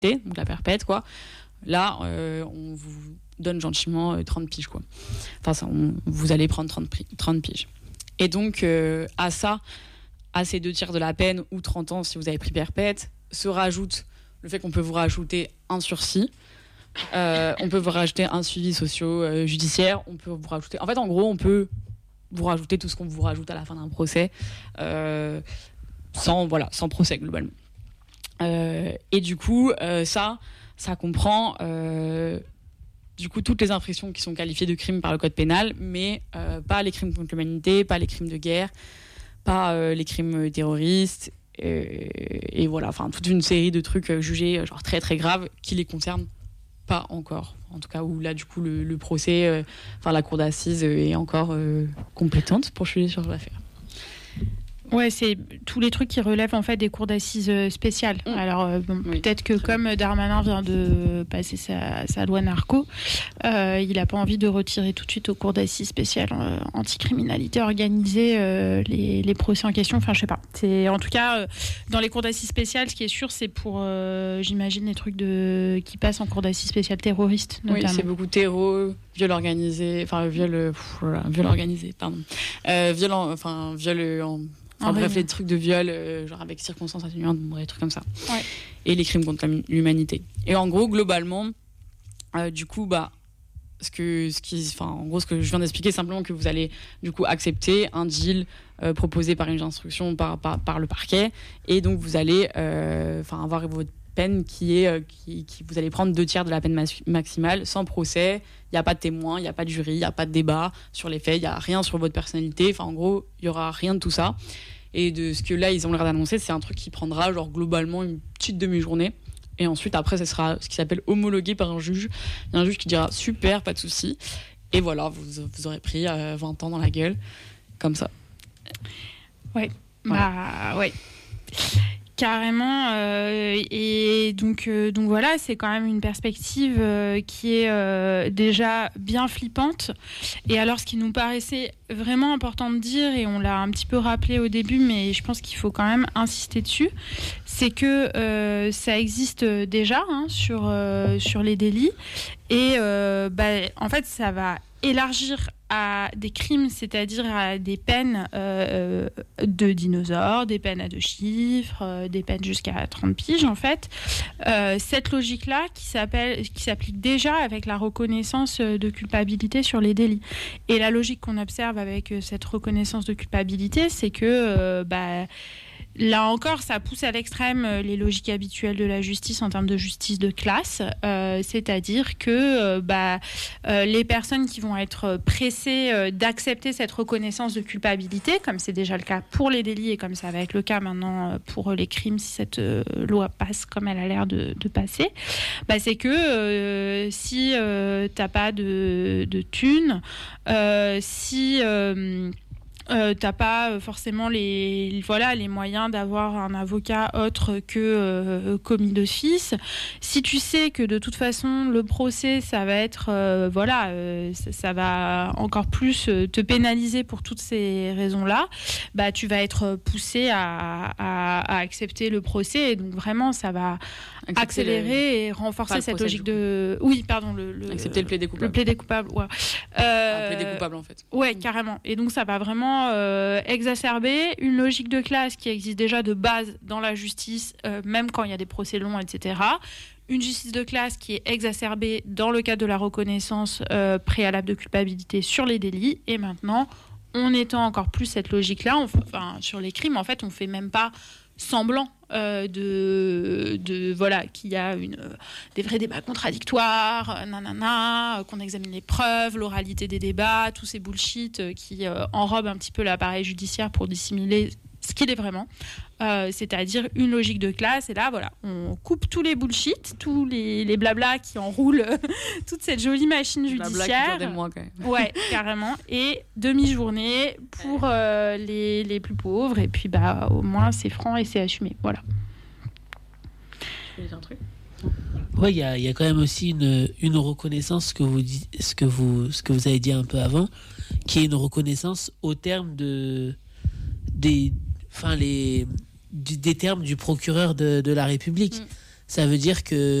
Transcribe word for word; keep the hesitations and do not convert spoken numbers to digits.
criminalité, donc la perpète, quoi. Là, euh, on vous donne gentiment euh, trente piges, quoi. Enfin, ça, on, vous allez prendre trente, trente piges. Et donc, euh, à ça, à ces deux tiers de la peine, ou trente ans si vous avez pris perpète, se rajoute le fait qu'on peut vous rajouter un sursis. Euh, on peut vous rajouter un suivi socio-judiciaire. Euh, on peut vous rajouter... En fait, en gros, on peut vous rajouter tout ce qu'on vous rajoute à la fin d'un procès, euh, sans, voilà, sans procès, globalement. Euh, et du coup, euh, ça... Ça comprend euh, du coup toutes les infractions qui sont qualifiées de crimes par le code pénal, mais euh, pas les crimes contre l'humanité, pas les crimes de guerre, pas euh, les crimes terroristes, et, et voilà, enfin toute une série de trucs jugés genre très très graves qui les concernent pas encore. En tout cas où là du coup le, le procès, euh, enfin la cour d'assises est encore euh, compétente pour juger sur l'affaire. Ouais, c'est tous les trucs qui relèvent en fait des cours d'assises spéciales. Mmh. Alors euh, bon, oui. Peut-être que comme Darmanin vient de passer sa, sa loi narco, euh, il n'a pas envie de retirer tout de suite aux cours d'assises spéciales euh, anticriminalité organisée euh, les, les procès en question. Enfin, je sais pas. C'est en tout cas euh, dans les cours d'assises spéciales, ce qui est sûr, c'est pour, euh, j'imagine, les trucs de qui passent en cours d'assises spéciales terroristes. Notamment. Oui, c'est beaucoup terreau, viol organisé, enfin viol, pff, voilà, viol organisé, pardon, euh, viol, enfin viol en Enfin, bref, les trucs de viol, euh, genre avec circonstances atténuantes, des trucs comme ça. Ouais. Et les crimes contre l'humanité. Et en gros, globalement, euh, du coup, bah, ce que, ce qui, enfin, en gros, ce que je viens d'expliquer, simplement que vous allez, du coup, accepter un deal euh, proposé par une juge d'instruction, par, par, par le parquet, et donc vous allez, euh, enfin, avoir votre peine qui est, euh, qui, qui, vous allez prendre deux tiers de la peine ma- maximale, sans procès. Il n'y a pas de témoin, il n'y a pas de jury, il n'y a pas de débat sur les faits, il n'y a rien sur votre personnalité. Enfin, en gros, il n'y aura rien de tout ça. Et de ce que là, ils ont l'air d'annoncer, c'est un truc qui prendra genre globalement une petite demi-journée. Et ensuite, après, ça sera ce qui s'appelle homologué par un juge. Il y a un juge qui dira super, pas de souci. Et voilà, vous, vous aurez pris euh, vingt ans dans la gueule, comme ça. Ouais, bah ouais. Carrément, euh, et donc, euh, donc voilà, c'est quand même une perspective euh, qui est euh, déjà bien flippante. Et alors, ce qui nous paraissait vraiment important de dire, et on l'a un petit peu rappelé au début, mais je pense qu'il faut quand même insister dessus, c'est que euh, ça existe déjà hein, sur, euh, sur les délits. Et euh, bah, en fait, ça va élargir à des crimes, c'est-à-dire à des peines euh, de dinosaures, des peines à deux chiffres, euh, des peines jusqu'à trente piges, en fait. Euh, cette logique-là qui, s'appelle, qui s'applique déjà avec la reconnaissance de culpabilité sur les délits. Et la logique qu'on observe avec cette reconnaissance de culpabilité, c'est que... Euh, bah, là encore, ça pousse à l'extrême les logiques habituelles de la justice en termes de justice de classe, euh, c'est-à-dire que euh, bah, euh, les personnes qui vont être pressées euh, d'accepter cette reconnaissance de culpabilité, comme c'est déjà le cas pour les délits et comme ça va être le cas maintenant pour les crimes si cette euh, loi passe comme elle a l'air de, de passer, bah, c'est que euh, si euh, t'as pas de, de thunes, euh, si... Euh, Euh, t'as pas forcément les, voilà, les moyens d'avoir un avocat autre que euh, commis d'office. Si tu sais que de toute façon le procès ça va être euh, voilà, euh, ça, ça va encore plus te pénaliser pour toutes ces raisons-là, bah tu vas être poussé à, à, à accepter le procès et donc vraiment ça va accepter accélérer le... et renforcer cette procès, logique de oui pardon le, le accepter le plaidé coupable. Le plaidé coupable, ouais. Euh... Un plaidé coupable en fait. Ouais, carrément. Et donc ça va vraiment Euh, exacerber une logique de classe qui existe déjà de base dans la justice, euh, même quand il y a des procès longs, et cetera. Une justice de classe qui est exacerbée dans le cadre de la reconnaissance euh, préalable de culpabilité sur les délits. Et maintenant, on étend encore plus cette logique-là. On, enfin, sur les crimes, en fait, on fait même pas semblant euh, de, de voilà qu'il y a une, euh, des vrais débats contradictoires, euh, nanana, euh, qu'on examine les preuves, l'oralité des débats, tous ces bullshit euh, qui euh, enrobent un petit peu l'appareil judiciaire pour dissimuler ce qu'il est vraiment, euh, c'est-à-dire une logique de classe. Et là, voilà, on coupe tous les bullshit, tous les, les blablas qui enroulent toute cette jolie machine judiciaire. Blabla qui dure des mois, quand même. Ouais, carrément. Et demi-journée pour euh, les, les plus pauvres. Et puis, bah, au moins, c'est franc et c'est assumé. Voilà. Tu veux dire un truc ? Ouais, il y a, y a quand même aussi une, une reconnaissance, ce que, vous dites, ce, que vous, ce que vous avez dit un peu avant, qui est une reconnaissance au terme de, des, enfin les, du, des termes du procureur de, de la République. Mm. ça veut dire que